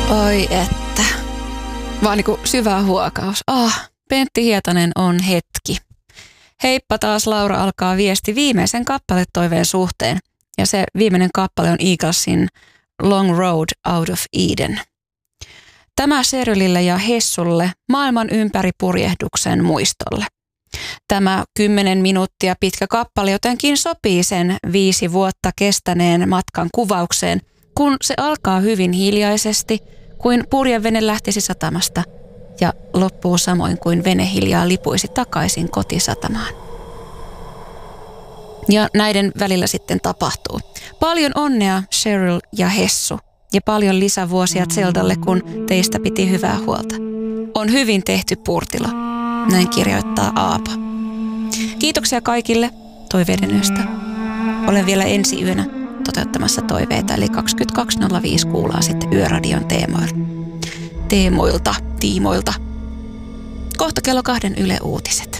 Oi että. Vaan niinku syvä huokaus. Pentti Hietanen on hetki. Heippa taas, Laura alkaa viesti viimeisen kappaletoiveen suhteen. Ja se viimeinen kappale on Eaglesin Long Road Out of Eden. Tämä Sherylille ja Hessulle maailman ympäri purjehduksen muistolle. Tämä 10 minuuttia pitkä kappale jotenkin sopii sen 5 vuotta kestäneen matkan kuvaukseen, kun se alkaa hyvin hiljaisesti, kuin purjevene lähtisi satamasta ja loppuu samoin kuin vene hiljaa lipuisi takaisin kotisatamaan. Ja näiden välillä sitten tapahtuu. Paljon onnea Sheryl ja Hessu ja paljon lisävuosia Zeldalle, kun teistä piti hyvää huolta. On hyvin tehty Purtila, näin kirjoittaa Aapo. Kiitoksia kaikille toiveiden yöstä. Olen vielä ensi yönä toteuttamassa toiveita, eli 22.05 kuullaan sitten Yöradion tiimoilta. Kohta kello 2 Yle Uutiset.